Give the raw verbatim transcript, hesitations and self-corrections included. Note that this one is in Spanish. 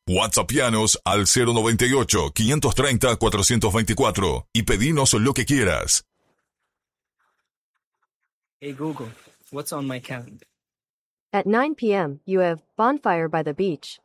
WhatsAppianos al cero noventa y ocho, quinientos treinta, cuatrocientos veinticuatro y pedinos lo que quieras. Hey Google, what's on my calendar? At nine p m, you have Bonfire by the Beach.